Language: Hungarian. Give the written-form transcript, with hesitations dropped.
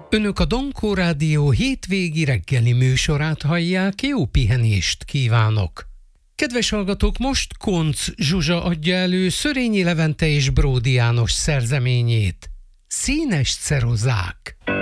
Önök a Donkó Rádió hétvégi reggeli műsorát hallják, jó pihenést kívánok! Kedves hallgatók, most Koncz Zsuzsa adja elő Szörényi Levente és Bródi János szerzeményét. Színes ceruzák.